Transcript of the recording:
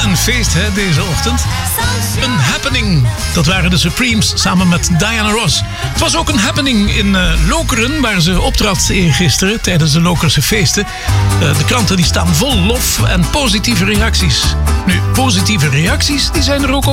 een feest hè, deze ochtend. Een happening. Dat waren de Supremes samen met Diana Ross. Het was ook een happening in Lokeren, waar ze optrad gisteren tijdens de Lokerse feesten. De kranten die staan vol lof en positieve reacties. Nu, positieve reacties die zijn er ook